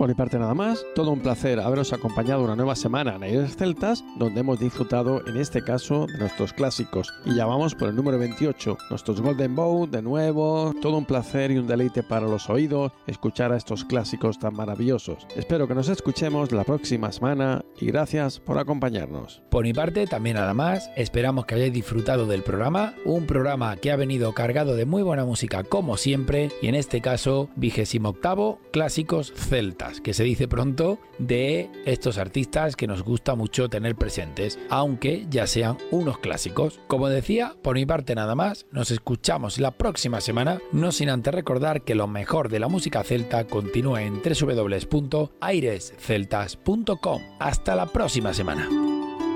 Por mi parte nada más, todo un placer haberos acompañado una nueva semana en Aires Celtas, donde hemos disfrutado en este caso de nuestros clásicos. Y ya vamos por el número 28, nuestros Golden Bow de nuevo, todo un placer y un deleite para los oídos escuchar a estos clásicos tan maravillosos. Espero que nos escuchemos la próxima semana y gracias por acompañarnos. Por mi parte también nada más, esperamos que hayáis disfrutado del programa, un programa que ha venido cargado de muy buena música como siempre, y en este caso 28º Clásicos Celtas, que se dice pronto, de estos artistas que nos gusta mucho tener presentes, aunque ya sean unos clásicos. Como decía, por mi parte nada más, nos escuchamos la próxima semana, no sin antes recordar que lo mejor de la música celta continúa en www.airesceltas.com. Hasta la próxima semana.